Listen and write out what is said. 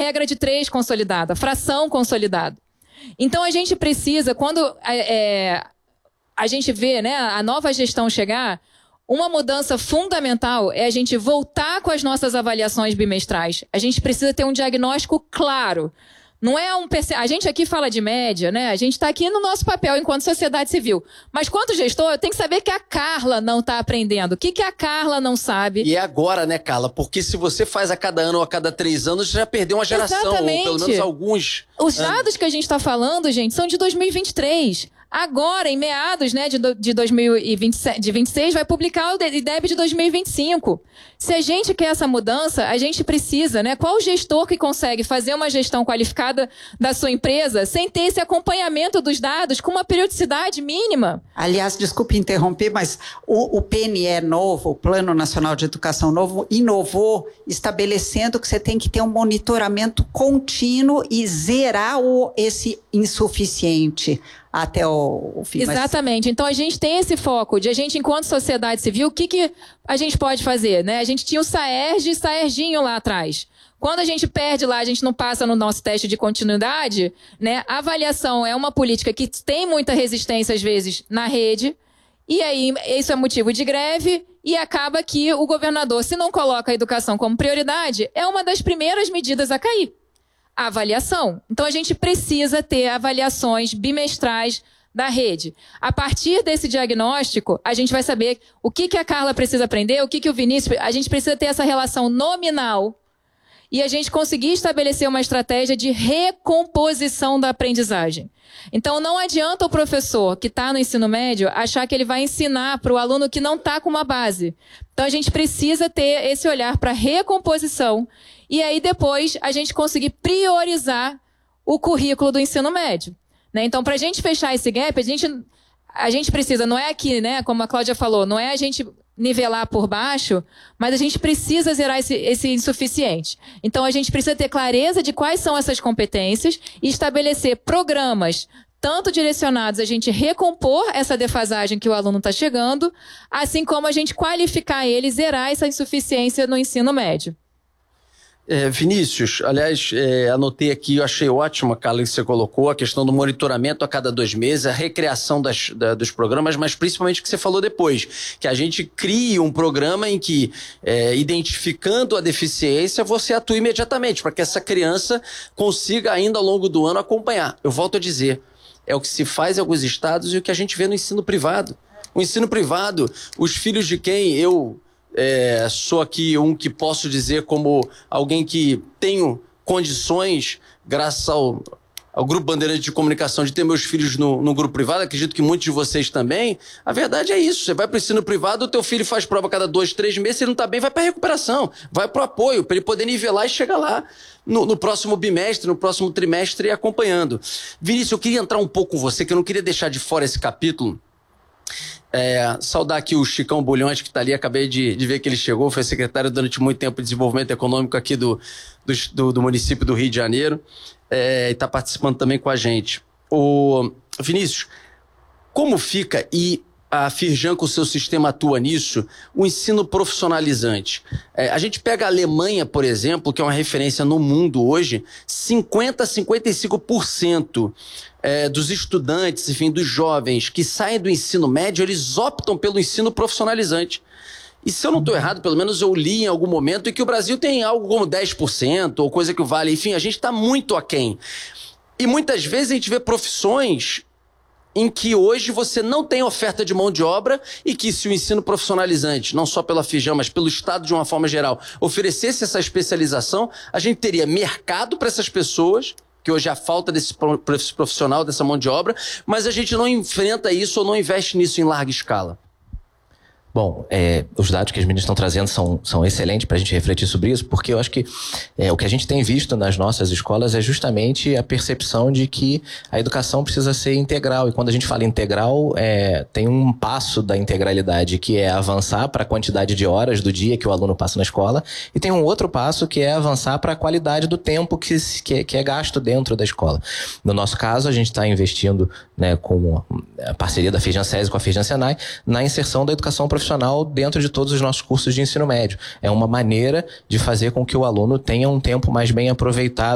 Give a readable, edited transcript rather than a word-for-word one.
regra de 3 consolidada, fração consolidada. Então, a gente precisa, quando a gente vê, né, a nova gestão chegar, uma mudança fundamental é a gente voltar com as nossas avaliações bimestrais. A gente precisa ter um diagnóstico claro. Não é a gente aqui fala de média, né? A gente está aqui no nosso papel enquanto sociedade civil. Mas quanto gestor, eu tenho que saber que a Carla não está aprendendo. O que a Carla não sabe? E é agora, né, Carla? Porque se você faz a cada ano ou a cada 3 anos, já perdeu uma geração. Exatamente. Ou pelo menos alguns. Os dados que a gente está falando, gente, são de 2023. Agora, em meados, né, de 2026, vai publicar o IDEB de 2025. Se a gente quer essa mudança, a gente precisa, né? Qual gestor que consegue fazer uma gestão qualificada da sua empresa sem ter esse acompanhamento dos dados com uma periodicidade mínima? Aliás, desculpe interromper, mas o PNE novo, o Plano Nacional de Educação novo, inovou, estabelecendo que você tem que ter um monitoramento contínuo e zerar esse insuficiente até o fim. Exatamente. Então, a gente tem esse foco de a gente, enquanto sociedade civil, o que a gente pode fazer, né? A gente tinha o SAERJ e SAERJinho lá atrás. Quando a gente perde lá, a gente não passa no nosso teste de continuidade, né? A avaliação é uma política que tem muita resistência, às vezes, na rede. E aí, isso é motivo de greve e acaba que o governador, se não coloca a educação como prioridade, é uma das primeiras medidas a cair. A avaliação. Então, a gente precisa ter avaliações bimestrais da rede. A partir desse diagnóstico, a gente vai saber o que a Carla precisa aprender, o que o Vinícius... A gente precisa ter essa relação nominal e a gente conseguir estabelecer uma estratégia de recomposição da aprendizagem. Então, não adianta o professor que está no ensino médio achar que ele vai ensinar para o aluno que não está com uma base. Então, a gente precisa ter esse olhar para recomposição e aí depois a gente conseguir priorizar o currículo do ensino médio. Né? Então, para a gente fechar esse gap, a gente precisa, não é aqui, né, como a Cláudia falou, não é a gente nivelar por baixo, mas a gente precisa zerar esse insuficiente. Então, a gente precisa ter clareza de quais são essas competências e estabelecer programas tanto direcionados a gente recompor essa defasagem que o aluno está chegando, assim como a gente qualificar ele e zerar essa insuficiência no ensino médio. Vinícius, aliás, anotei aqui, eu achei ótima, Carla, que você colocou, a questão do monitoramento a cada 2 meses, a recriação dos programas, mas principalmente o que você falou depois, que a gente crie um programa em que, identificando a deficiência, você atua imediatamente, para que essa criança consiga ainda ao longo do ano acompanhar. Eu volto a dizer, é o que se faz em alguns estados e o que a gente vê no ensino privado. O ensino privado, os filhos de quem eu... sou aqui um que posso dizer como alguém que tenho condições, graças ao Grupo Bandeirante de Comunicação, de ter meus filhos no grupo privado, acredito que muitos de vocês também. A verdade é isso, você vai para o ensino privado, o teu filho faz prova a cada 2, 3 meses, se ele não está bem, vai para a recuperação, vai para o apoio, para ele poder nivelar e chegar lá no próximo bimestre, no próximo trimestre acompanhando. Vinícius, eu queria entrar um pouco com você, que eu não queria deixar de fora esse capítulo. Saudar aqui o Chicão Bulhões, que está ali, acabei de ver que ele chegou, foi secretário durante muito tempo de desenvolvimento econômico aqui do município do Rio de Janeiro, e está participando também com a gente. Vinícius, como fica, e a Firjan com o seu sistema atua nisso, o ensino profissionalizante? A gente pega a Alemanha, por exemplo, que é uma referência no mundo hoje, 50% a 55% dos estudantes, enfim, dos jovens que saem do ensino médio, eles optam pelo ensino profissionalizante. E se eu não estou errado, pelo menos eu li em algum momento, e que o Brasil tem algo como 10%, ou coisa que vale, enfim, a gente está muito aquém. E muitas vezes a gente vê profissões em que hoje você não tem oferta de mão de obra e que se o ensino profissionalizante, não só pela Firjan, mas pelo Estado de uma forma geral, oferecesse essa especialização, a gente teria mercado para essas pessoas, que hoje há falta desse profissional, dessa mão de obra, mas a gente não enfrenta isso ou não investe nisso em larga escala. Bom, os dados que as meninas estão trazendo são excelentes para a gente refletir sobre isso, porque eu acho que o que a gente tem visto nas nossas escolas é justamente a percepção de que a educação precisa ser integral. E quando a gente fala integral, tem um passo da integralidade, que é avançar para a quantidade de horas do dia que o aluno passa na escola, e tem um outro passo que é avançar para a qualidade do tempo que é gasto dentro da escola. No nosso caso, a gente está investindo, né, com a parceria da Firjan SESI com a Firjan Senai, na inserção da educação profissional dentro de todos os nossos cursos de ensino médio. É uma maneira de fazer com que o aluno tenha um tempo mais bem aproveitado